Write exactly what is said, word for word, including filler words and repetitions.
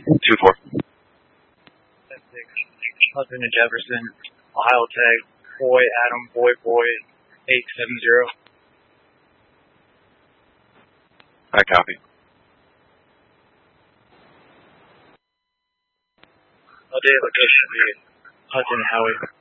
two four. Hudson and Jefferson, Ohio Tech, boy, Adam, boy, boy, eight seven zero. I copy. All day location, Hudson and Howie.